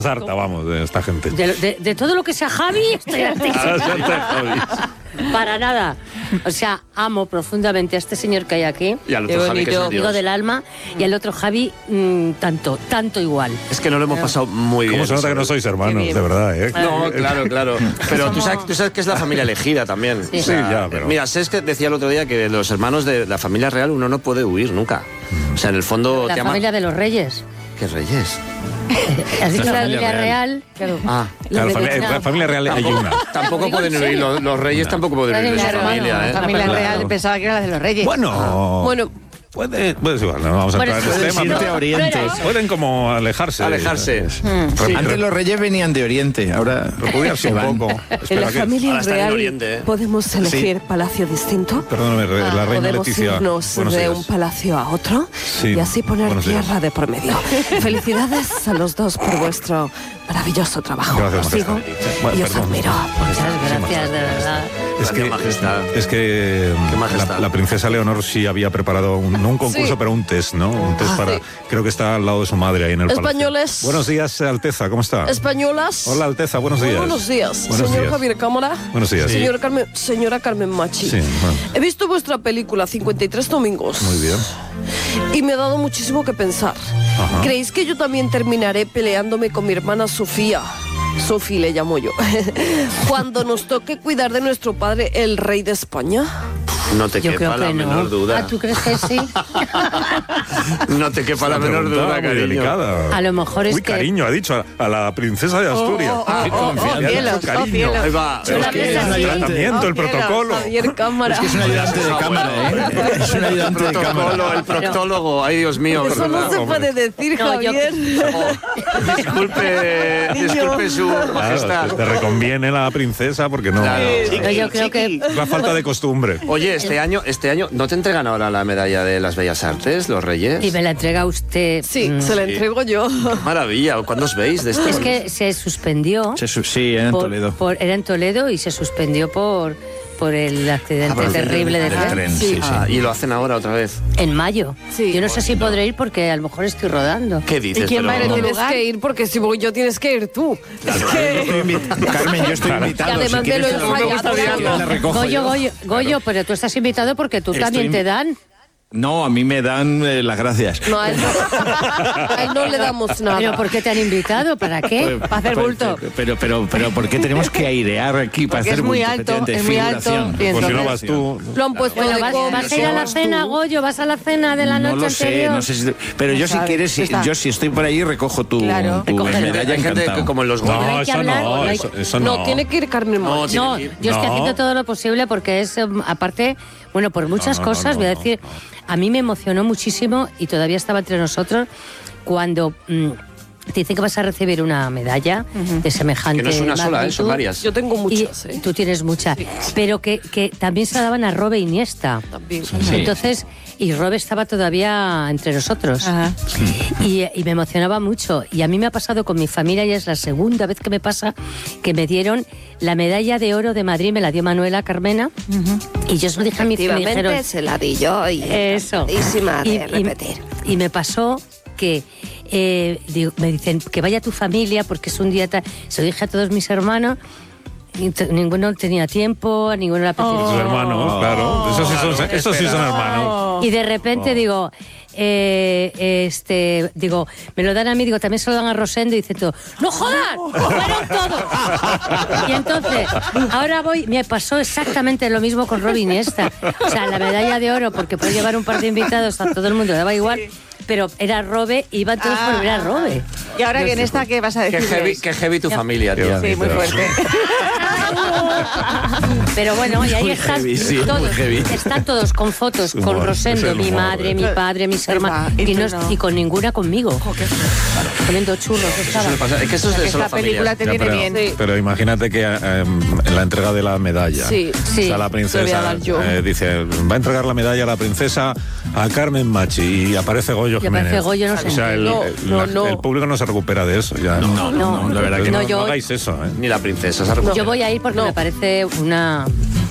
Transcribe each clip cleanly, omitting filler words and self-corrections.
harta, vamos, de esta gente. De todo lo que sea Javi, estoy hartísima. Para nada. O sea, amo profundamente a este señor que hay aquí. Y al otro Javi, que es un amigo dios. del alma. Y al otro Javi, tanto igual. Es que no lo hemos pasado muy bien. ¿Cómo se nota que no sois hermanos, de verdad, eh? No, claro. Pero tú sabes que es la familia elegida también. Sí. O sea, Sí, ya, pero... Mira, sé que decía el otro día que los hermanos de la familia real uno no puede huir nunca. O sea, en el fondo La te ama... familia de los reyes. ¿Qué reyes? Has dicho La la familia familia real. real. Claro. Ah, Claro, la familia real hay una. tampoco pueden huir, los reyes tampoco pueden huir de su Claro, familia, ¿eh? La familia Claro. real pensaba que era la de los reyes. Bueno, Bueno, puede igual, no vamos a Bueno, entrar en sí, el tema, irte pero a Oriente. pueden como alejarse. Antes los reyes venían de Oriente, ahora repudiarse se un van. poco. En Espera la que... familia ahora están en real Oriente, ¿eh? podemos elegir palacio distinto. Perdóname, la reina Podemos Leticia. irnos Buenos de días. un palacio a otro Sí, y así poner buenos días. tierra de por medio. Felicidades a los dos por vuestro maravilloso trabajo. Gracias, Os sigo majestad. y os Perdón. admiro. muchas gracias, de verdad. Es que Qué majestad. la princesa Leonor sí había preparado no un concurso, Sí. pero un test, ¿no? Un test para... sí. Creo que está al lado de su madre ahí en el palacio. Españoles. Buenos días, Alteza, ¿cómo está? Españolas. Hola, Alteza, buenos días. Buenos días, Buenos señor días. Javier Cámara. Buenos días. Señora Carmen Machi. Sí, bueno. He visto vuestra película 53 domingos. Muy bien. Y me ha dado muchísimo que pensar. Ajá. ¿Creéis que yo también terminaré peleándome con mi hermana Sofía? Sofi le llamo yo. Cuando nos toque cuidar de nuestro padre, el rey de España. No te Yo quepa creo la que menor no. duda. Ah, ¿tú crees que sí? No te quepa la Una menor pregunta duda, muy cariño. delicada. A lo mejor es Uy, que... cariño, ha dicho a la princesa de Asturias. cielos, cariño. cielos. Ahí va. Yo la Es que pienso es un así. ayudante. Tratamiento, el protocolo. Javier Cámara. Es que es un ayudante de cámara, ¿eh? Es un ayudante de cámara. Protocolo, el proctólogo. Ay, Dios mío. Eso no se puede decir, No, yo- Javier. Disculpe su majestad. Claro, te reconviene la princesa porque no... Claro. No, yo creo que... Es la falta de costumbre. Oye, este año, ¿no te entregan ahora la medalla de las Bellas Artes, los Reyes? Y me la entrega usted... Sí, se la entrego yo. Maravilla. ¿Cuándo os veis de esto? Es que se suspendió... Sí, en Toledo. Era en Toledo y se suspendió por el accidente por el terrible de Del tren. tren, sí, sí. Y lo hacen ahora otra vez. En mayo. Sí. Yo no sé si podré ir porque a lo mejor estoy rodando. ¿Qué dices? ¿Y quién va a ir en tu Tienes lugar? que ir porque si voy yo tienes que ir tú. Es que... Carmen, yo estoy invitado. Y además si me lo quieres, ensayado. la recojo Goyo, yo. pero tú estás invitado porque tú también te dan. No, a mí me dan las gracias. No, a él no le damos nada. ¿Pero por qué te han invitado? ¿Para qué? Para hacer bulto. Pero ¿por qué tenemos que airear aquí para Porque hacer es muy bulto? alto, Efectivamente, es muy alto. figuración. Y Pues si no entonces- vas tú... Lo han puesto Bueno, de vas a ir a la cena, Goyo, vas a la cena de la No noche lo sé, anterior. no sé si... Pero yo si sabes, quieres, está. yo si estoy por ahí recojo tu Claro, medalla Hay gente que encantado. como en los No goles. hay No, que eso hablar, no, no hay- eso no. No, tiene que ir Carmen No, Machi. No, tiene que ir. yo estoy No. haciendo todo lo posible porque es, aparte, bueno, por muchas no, cosas, no, voy a no, decir, a mí me emocionó muchísimo y todavía estaba entre nosotros cuando te dicen que vas a recibir una medalla de semejante Que no es una sola, magnitud. son varias. Yo tengo muchas, Y tú tienes muchas, pero que también se la daban a Robe Iniesta. También. Entonces, y Robe estaba todavía entre nosotros. Ajá. Y me emocionaba mucho. Y a mí me ha pasado con mi familia y es la segunda vez que me pasa que me dieron la medalla de oro de Madrid, me la dio Manuela Carmena. Y yo se lo dije a mi familia. Me dijeron, Efectivamente, se la di yo y eso. encantadísima de repetir. Y me pasó que me dicen que vaya tu familia porque es un día tal. Se lo dije a todos mis hermanos. Y ninguno tenía tiempo, a ninguno le apetecía. Tus hermanos, claro. Esos sí son hermanos. Y de repente digo, me lo dan a mí, digo, también se lo dan a Rosendo y dice todo, ¡no jodas! ¡Fueron todos! Y entonces, ahora me pasó exactamente lo mismo con Robe Iniesta. O sea, la medalla de oro, porque puede llevar un par de invitados, a todo el mundo le daba igual, pero era Robe, iban todos por ver a Robe. Y ahora que en esta, ¿qué vas a Qué decir? heavy tu familia, tía. Sí, muy fuerte. Pero bueno, y ahí Muy están, heavy, sí, muy todos, heavy. están todos con fotos, Humor, con Rosendo, es el mi humor, madre, mi padre, mis hermanos, y y, tú no. y con ninguna conmigo. Comiendo churros, estaba. Eso le pasa. Es que eso es de Esta solo película familia. te Ya, viene bien. pero imagínate que en la entrega de la medalla, Sí, sí. o sea, la Te voy a princesa dar yo. dice, va a entregar la medalla a la princesa a Carmen Machi y aparece Goyo Y Jiménez. aparece Goyo, no sé. O sea, No. el público no se recupera de eso. Ya. No, la verdad que No, no. yo- No hagáis eso, ¿eh? Ni la princesa se ha recuperado. Yo voy a ir porque me parece una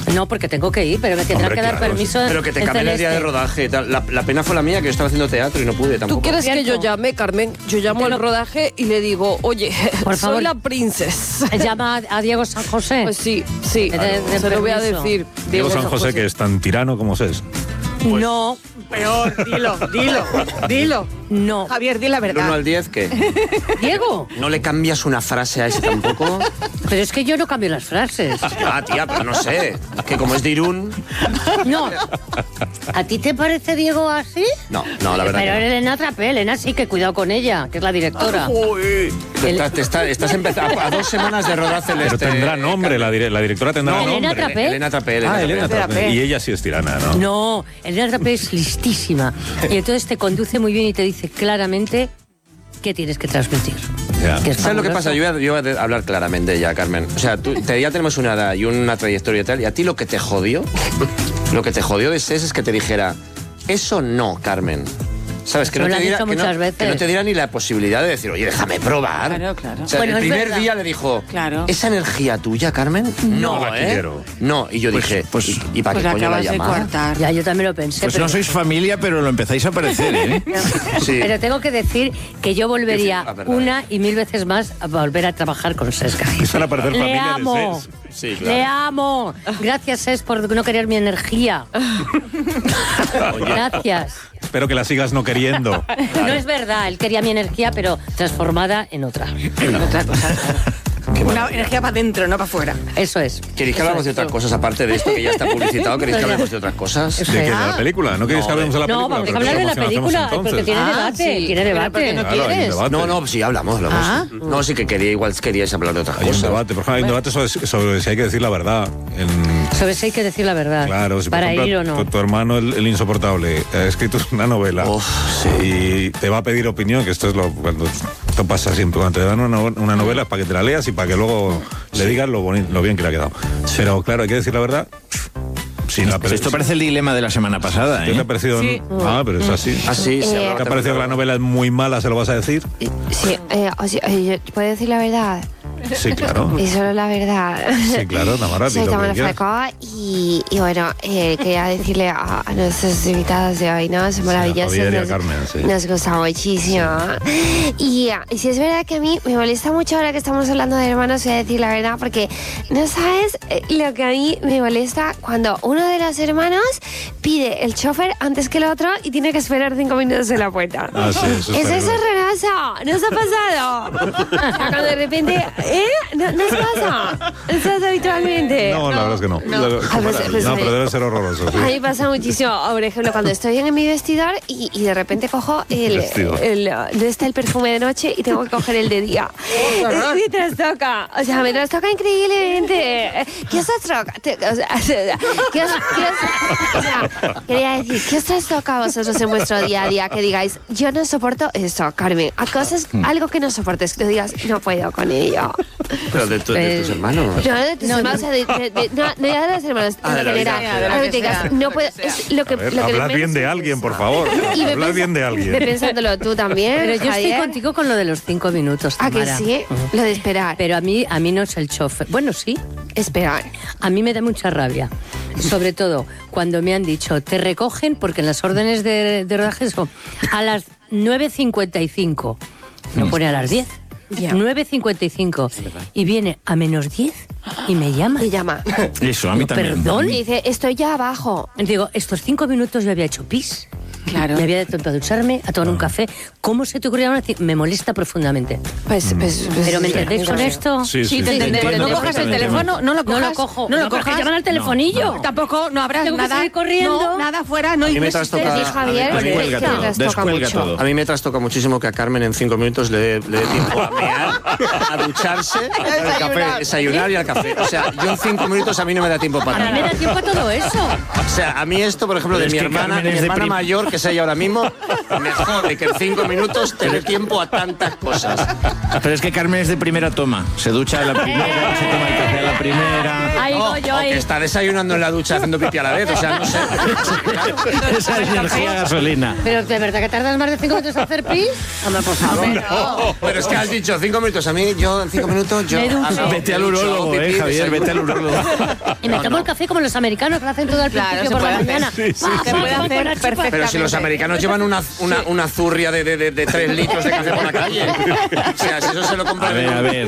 No, porque tengo que ir, pero me tendrá Hombre, que dar claro. permiso. Pero que te en cambien el día de Celeste. rodaje y tal. La pena fue la mía, que yo estaba haciendo teatro y no pude tampoco. ¿Tú quieres que yo Cierto. llame, Carmen? Yo llamo al rodaje y le digo, oye, Por favor. soy la princesa. Llama a Diego San José. Pues sí, sí, De se lo voy a permiso. decir. Diego San José, que es tan tirano como es. No, Peor, dilo. no. Javier, di la ¿Del 1 verdad. al 10 qué? Diego, ¿No le cambias una frase a ese tampoco? pero es que yo no cambio las frases. Ah, tía, pero no sé. Es que como es de Irún... No. ¿A ti te parece Diego así? No, la verdad Pero que no. Elena Trapel, Elena sí que cuidado con ella, que es la directora. Estás empezando a 2 semanas de rodar Celeste. Pero tendrá nombre, la directora tendrá No, Elena nombre. Trapel. Elena Trapel. Ah, Elena Trapel. Trapel. Y ella sí es tirana, ¿no? No, Elena Trapel es listísima. Y entonces te conduce muy bien y te dice claramente qué tienes que transmitir. Ya. Que es ¿Sabes lo que fabuloso. pasa? Yo voy a hablar claramente ya, Carmen. O sea, ya tenemos una edad y una trayectoria y tal, y a ti lo que te jodió es que te dijera, eso no, Carmen. ¿Sabes? Que Eso no, lo te han diera, dicho que, muchas no, veces. que no te diera ni la posibilidad de decir, oye, déjame probar. Claro. O sea, Bueno, el es primer verdad. día le dijo, Claro. ¿esa energía tuya, Carmen? No la quiero. No, y yo dije, ¿y para Pues qué la coño la acabas de llamaba? cortar. Ya, yo también lo pensé. Pues pero, no sois familia, pero lo empezáis a parecer, ¿eh? Sí. pero tengo que decir que yo volvería Sí, la verdad. una y 1000 veces más a volver a trabajar con Sesga. Empiezan a perder Le familia de amo. Ses. Sí, claro. Le amo. Gracias, Ses, por no querer mi energía. Gracias. Espero que la sigas no queriendo. No es verdad, él quería mi energía, pero transformada en otra. Otra cosa. Una energía para adentro, no para afuera. Eso es. ¿Queréis que hablamos de otras cosas aparte de esto que ya está publicitado? ¿Queréis que hablemos de otras cosas? Eso ¿De es. qué? ¿De la película? ¿No queréis que hablemos de la película? No, vamos a Pero hablar de la ¿cómo hacemos película, entonces? porque tiene debate. sí. Tiene Pero debate. ¿por qué no Claro, hay un quieres? debate. No, sí, hablamos. No, sí que queríais hablar de otras Hay un cosas. debate, por ejemplo, hay un debate sobre si hay que decir la verdad. Sobre eso hay que decir la verdad. Claro, si por para ejemplo, ir o no. tu hermano, el insoportable, ha escrito una novela Uf, y te va a pedir opinión, que esto es cuando esto pasa siempre. Cuando te dan una novela es para que te la leas y para que luego le digas lo bien que le ha quedado. Pero claro, hay que decir la verdad. Sin la Esto parece el dilema de la semana pasada, ¿Qué te ha ¿eh? parecido? Sí. Ah, pero es así. Así se ¿Te ha parecido que la novela es muy mala, se lo vas a decir? Sí, ¿puedo decir la verdad? Sí, claro. Y solo la verdad. Sí, claro, Tamara, di Soy lo que Tamara quieras. Falcó y bueno, quería decirle a nuestros invitados de hoy, ¿no? Son maravillosos. Javier y a Carmen, sí. Nos gusta muchísimo. Y si es verdad que a mí me molesta mucho ahora que estamos hablando de hermanos, voy a decir la verdad, porque no sabes lo que a mí me molesta cuando uno de los hermanos pide el chofer antes que el otro y tiene que esperar 5 minutos en la puerta. Ah, sí, eso Es está eso bien. horroroso, ¿no os ha pasado? O sea, cuando de repente, ¿no os pasa? ¿No se hace habitualmente? No, la verdad es que no. No, pero debe ser horroroso. Sí. A mí me pasa muchísimo, por ejemplo, cuando estoy en mi vestidor y de repente cojo Vestido. no está el perfume de noche y tengo que coger el de día. Me trastoca, o sea, me trastoca increíblemente. ¿Qué os trastoca? O sea, quería decir, ¿qué os trastoca a vosotros en vuestro día a día? Que digáis, yo no soporto eso, Carmen. A cosas, algo que no soportes, que tú digas, no puedo con ello. Pero de tus hermanos. No, de tus hermanos, o sea, no ya de los hermanos, Ah, de en la vida. general. De lo Algo que que digas, sea, no puedo, es lo que, A ver, lo que hablad menos- bien de alguien, por favor. Y ve Hablad bien de Ve alguien. pensándolo tú también. Pero yo estoy Javier. contigo con lo de los 5 minutos, ¿A que Tamara. sí? Lo de esperar. Pero a mí no es el chofer. Bueno, sí. Esperar. A mí me da mucha rabia. Sobre todo cuando me han dicho, te recogen, porque en las órdenes de rodaje son a las 9:55. No pone a las 10. Ya. 9:55. Y viene a -10 y me llama. Me llama. Eso, a mí también. Perdón. Y dice, estoy ya abajo. Digo, estos 5 minutos yo había hecho pis. Claro. Me había dado tiempo a ducharme, a tomar un café. ¿Cómo se te ocurrió decir? Me molesta profundamente. Pues, ¿Pero me entendéis con esto? Sí, Sí, te entendemos. entiendo No cojas el perfectamente. teléfono, no lo No cojas. lo cojo. No lo porque cojas. llaman al telefonillo. Tampoco, no habrás Tengo que nada. salir corriendo. No, nada fuera, no A mí me insistes. trastoca- Sí, Javier, a mí- Descuelga que todo, trastoca descuelga mucho. todo. A mí me trastoca muchísimo que a Carmen en 5 minutos le dé tiempo a mear, a ducharse, al café, desayunar y al café. O sea, yo en 5 minutos a mí no me da tiempo A para mí me nada. da tiempo a todo eso. O sea, a mí esto, por ejemplo, de Es mi que hermana, Carmen mi es de hermana mayor, que estés ahí ahora mismo, me jode que en 5 minutos te dé tiempo a tantas cosas. Pero es que Carmen es de primera toma. Se ducha a la primera, se toma el café a la primera. Ahí O voy yo, que ahí. está desayunando en la ducha haciendo pipí a la vez, o sea, no sé. Claro. Esa es energía gasolina. Pero ¿de verdad que tardas más de 5 minutos en hacer pis? Hombre, por favor. No, pero es que has dicho 5 minutos. A mí, yo en 5 minutos, yo... Me ducho. Vete al urólogo, Javier, vete al urólogo. Y me tomo el café como los americanos, que lo hacen todo al Claro, principio se por la puede mañana. hacer. Se puede hacer perfectamente. Pero si los americanos llevan una zurria de 3 litros de café por la calle. O sea, si eso se lo compran... A ver.